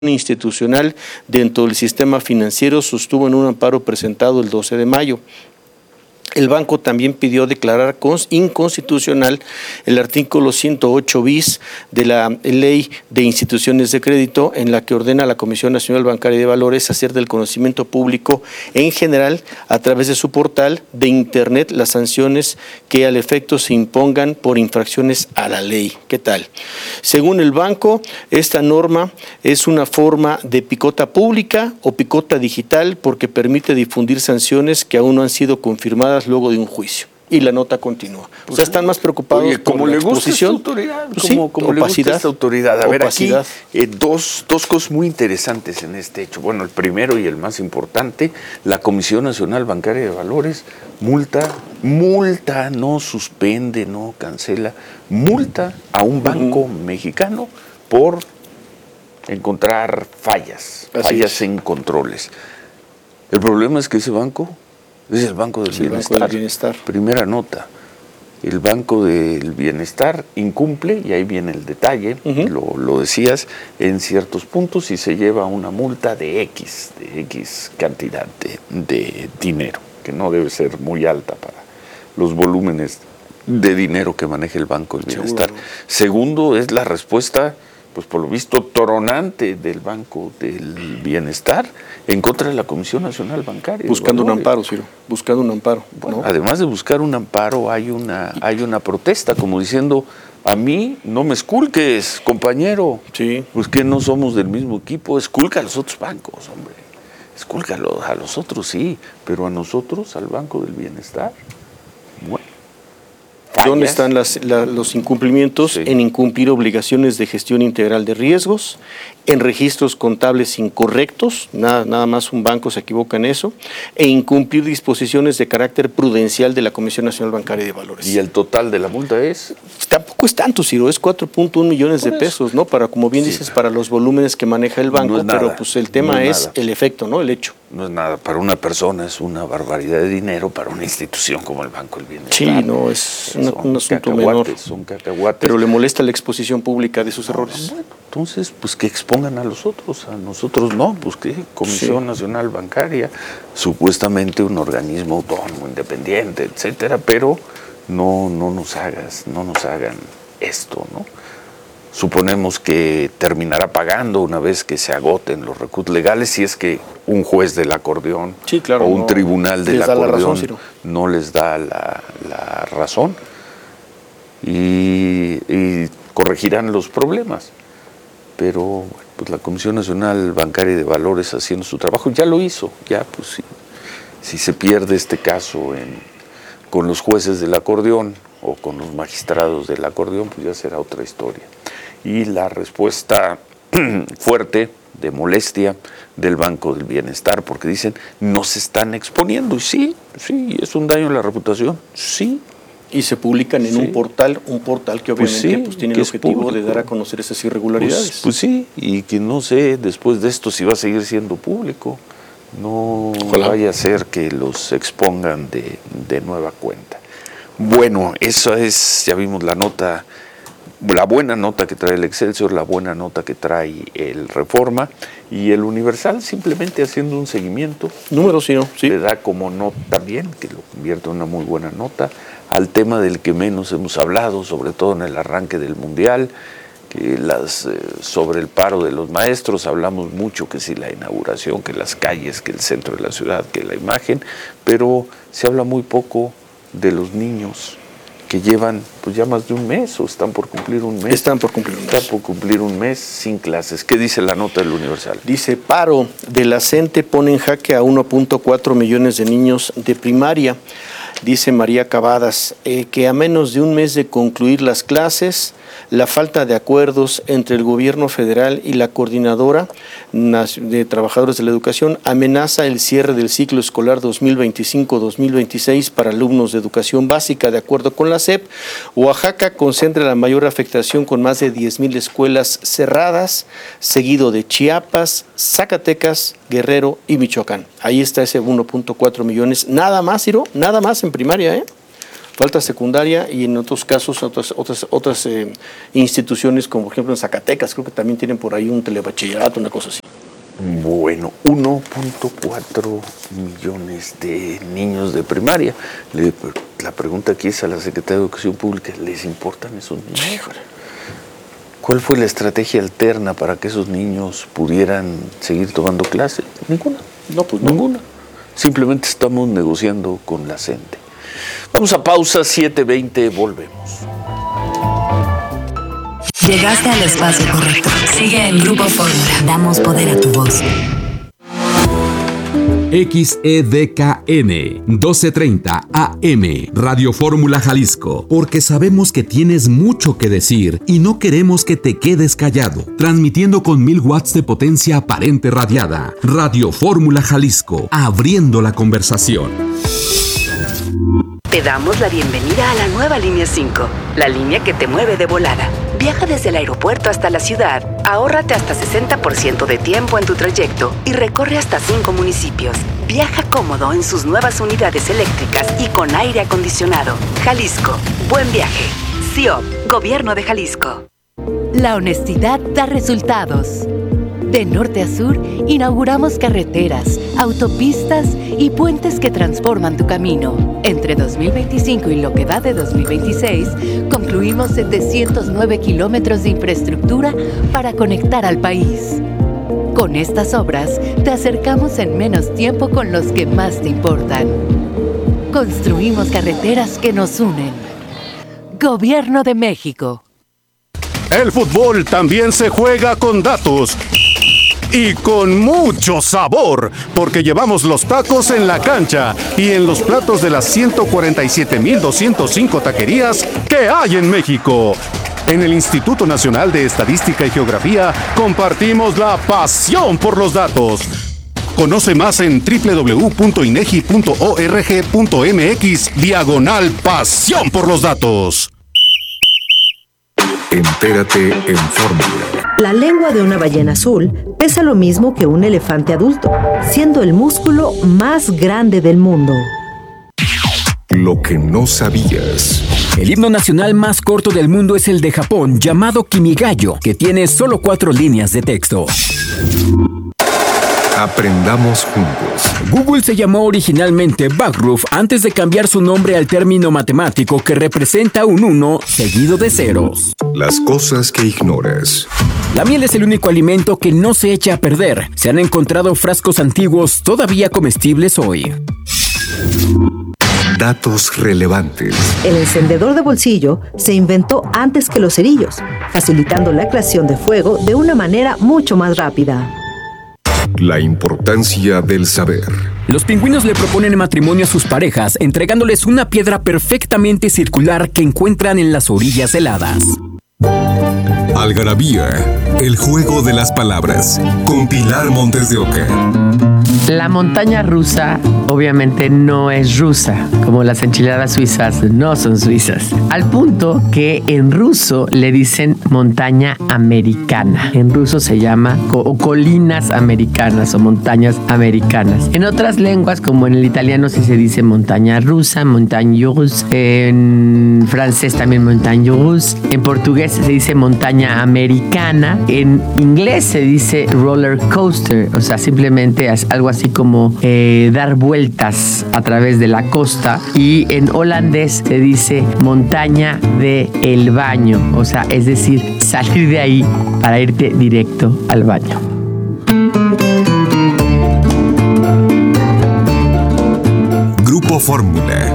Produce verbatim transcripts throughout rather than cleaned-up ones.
institucional dentro del sistema financiero sostuvo en un amparo presentado el doce de mayo. El banco también pidió declarar inconstitucional el artículo ciento ocho bis de la Ley de Instituciones de Crédito, en la que ordena a la Comisión Nacional Bancaria de Valores hacer del conocimiento público en general, a través de su portal de Internet, las sanciones que al efecto se impongan por infracciones a la ley. ¿Qué tal? Según el banco, esta norma es una forma de picota pública o picota digital porque permite difundir sanciones que aún no han sido confirmadas luego de un juicio. Y la nota continúa. Pues, o sea, están más preocupados oye, por como la le gusta exposición. esta autoridad, Pues como, sí, como le gusta esta autoridad. A ver, aquí eh, dos, dos cosas muy interesantes en este hecho. Bueno, el primero y el más importante, la Comisión Nacional Bancaria de Valores multa, multa, no suspende, no cancela, multa a un banco uh-huh. mexicano por encontrar fallas, Así fallas es. en controles. El problema es que ese banco es el Banco del, sí, Bienestar. Banco del Bienestar. Primera nota. El Banco del Bienestar incumple, y ahí viene el detalle, uh-huh. lo, lo decías, en ciertos puntos y se lleva una multa de X, de X cantidad de, de dinero, que no debe ser muy alta para los volúmenes de dinero que maneja el Banco del Bienestar. Seguro. Segundo, es la respuesta, pues por lo visto, tronante del Banco del Bienestar en contra de la Comisión Nacional Bancaria. Buscando un amparo, Ciro, buscando un amparo. Bueno, ¿no? Además de buscar un amparo, hay una, hay una protesta, como diciendo, a mí no me esculques, compañero. Sí. Pues que no somos del mismo equipo, esculca a los otros bancos, hombre. Esculca a los otros, sí, pero a nosotros, al Banco del Bienestar, bueno. ¿Dónde están las, la, los incumplimientos? Sí. En incumplir obligaciones de gestión integral de riesgos, en registros contables incorrectos, nada, nada más un banco se equivoca en eso, e incumplir disposiciones de carácter prudencial de la Comisión Nacional Bancaria de Valores. ¿Y el total de la multa es? Tampoco es tanto, Ciro, es cuatro punto uno millones de pesos, ¿no? Para, como bien sí. dices, para los volúmenes que maneja el banco, no es pero pues el tema no es, es el efecto, ¿no? El hecho. No es nada, para una persona es una barbaridad de dinero, para una institución como el Banco del Bienestar. Sí, no, es una, un asunto menor. Son cacahuates. Pero le molesta la exposición pública de sus errores. Bueno, entonces, pues que expongan a los otros, a nosotros no, pues que Comisión sí. Nacional Bancaria, supuestamente un organismo autónomo, independiente, etcétera, pero no, no nos hagas, no nos hagan esto, ¿no? Suponemos que terminará pagando una vez que se agoten los recursos legales, si es que un juez del acordeón sí, claro, o un no, tribunal del acordeón razón, no les da la, la razón y, y corregirán los problemas. Pero pues la Comisión Nacional Bancaria de Valores, haciendo su trabajo, ya lo hizo. Ya, pues si, si se pierde este caso en, con los jueces del acordeón o con los magistrados del acordeón, pues ya será otra historia. Y la respuesta fuerte de molestia del Banco del Bienestar, porque dicen, no se están exponiendo. Y sí, sí, es un daño a la reputación, sí. Y se publican en sí. un portal, un portal que obviamente pues sí, pues tiene el objetivo público. de dar a conocer esas irregularidades. Pues, pues sí, y que no sé después de esto si va a seguir siendo público. No Ojalá. vaya a ser que los expongan de, de nueva cuenta. Bueno, eso es, ya vimos la nota, la buena nota que trae el Excelsior, la buena nota que trae el Reforma, y el Universal simplemente haciendo un seguimiento. Número sí, ¿no? Sí. Le da como nota también, que lo convierte en una muy buena nota, al tema del que menos hemos hablado, sobre todo en el arranque del Mundial, que las eh, sobre el paro de los maestros, hablamos mucho que si la inauguración, que las calles, que el centro de la ciudad, que la imagen, pero se habla muy poco de los niños que llevan pues ya más de un mes o están por cumplir un mes. Están por cumplir un mes. Están por cumplir un mes sin clases. ¿Qué dice la nota del Universal? Dice, paro de la CENTE pone en jaque a uno punto cuatro millones de niños de primaria. Dice María Cavadas, eh, que a menos de un mes de concluir las clases, la falta de acuerdos entre el gobierno federal y la coordinadora de trabajadores de la educación amenaza el cierre del ciclo escolar dos mil veinticinco dos mil veintiséis para alumnos de educación básica. De acuerdo con la S E P, Oaxaca concentra la mayor afectación con más de diez mil escuelas cerradas, seguido de Chiapas, Zacatecas, Guerrero y Michoacán. Ahí está ese uno punto cuatro millones, nada más, Ciro, nada más en primaria, ¿eh? falta secundaria, y en otros casos otras otras otras eh, instituciones, como por ejemplo en Zacatecas, creo que también tienen por ahí un telebachillerato, una cosa así. Bueno, uno punto cuatro millones de niños de primaria. Le, la pregunta aquí es a la Secretaría de Educación Pública, ¿les importan esos niños? ¿Cuál fue la estrategia alterna para que esos niños pudieran seguir tomando clases? Ninguna. No, pues no. Ninguna. Simplemente estamos negociando con la CENTE. Vamos a pausa, siete veinte, volvemos. Llegaste al espacio correcto. Sigue en Grupo Fórmula. Damos poder a tu voz. X E D K N doce treinta A M Radio Fórmula Jalisco, porque sabemos que tienes mucho que decir y no queremos que te quedes callado. Transmitiendo con mil watts de potencia aparente radiada. Radio Fórmula Jalisco, abriendo la conversación. Te damos la bienvenida a la nueva línea cinco, la línea que te mueve de volada. Viaja desde el aeropuerto hasta la ciudad, ahórrate hasta sesenta por ciento de tiempo en tu trayecto y recorre hasta cinco municipios. Viaja cómodo en sus nuevas unidades eléctricas y con aire acondicionado. Jalisco, buen viaje. C I O P, Gobierno de Jalisco. La honestidad da resultados. De norte a sur, inauguramos carreteras, autopistas y puentes que transforman tu camino. Entre dos mil veinticinco y lo que va de dos mil veintiséis, concluimos setecientos nueve kilómetros de infraestructura para conectar al país. Con estas obras, te acercamos en menos tiempo con los que más te importan. Construimos carreteras que nos unen. Gobierno de México. El fútbol también se juega con datos. Y con mucho sabor, porque llevamos los tacos en la cancha y en los platos de las ciento cuarenta y siete mil doscientos cinco taquerías que hay en México. En el Instituto Nacional de Estadística y Geografía compartimos la pasión por los datos. Conoce más en doble u doble u doble u punto inegi punto org punto mx diagonal pasión por los datos. Entérate en Fórmula. La lengua de una ballena azul pesa lo mismo que un elefante adulto, siendo el músculo más grande del mundo. Lo que no sabías. El himno nacional más corto del mundo es el de Japón, llamado Kimigayo, que tiene solo cuatro líneas de texto. Aprendamos juntos. Google se llamó originalmente Backroof antes de cambiar su nombre al término matemático que representa un uno seguido de ceros. Las cosas que ignoras. La miel es el único alimento que no se echa a perder. Se han encontrado frascos antiguos todavía comestibles hoy. Datos relevantes. El encendedor de bolsillo se inventó antes que los cerillos, facilitando la creación de fuego de una manera mucho más rápida. La importancia del saber. Los pingüinos le proponen matrimonio a sus parejas, entregándoles una piedra perfectamente circular que encuentran en las orillas heladas. Algarabía, el juego de las palabras, con Pilar Montes de Oca. La montaña rusa obviamente no es rusa, como las enchiladas suizas no son suizas. Al punto que en ruso le dicen montaña americana. En ruso se llama co- colinas americanas o montañas americanas. En otras lenguas, como en el italiano, sí se dice montaña rusa, montagne russe. En francés también montagne russe. En portugués se dice montaña americana. En inglés se dice roller coaster, o sea, simplemente es algo así como eh, dar vueltas a través de la costa. Y en holandés se dice montaña de el baño, o sea, es decir, salir de ahí para irte directo al baño. Grupo Fórmula.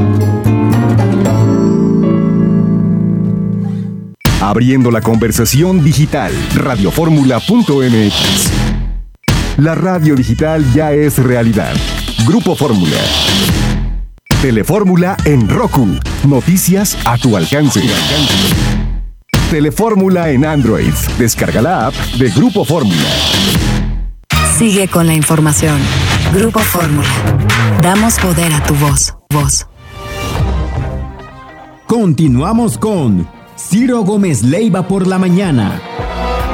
Abriendo la conversación digital. radioformula punto m x. La radio digital ya es realidad. Grupo Fórmula. Telefórmula en Roku. Noticias a tu alcance. Telefórmula en Android. Descarga la app de Grupo Fórmula. Sigue con la información. Grupo Fórmula. Damos poder a tu voz. Voz. Continuamos con Ciro Gómez Leiva por la mañana.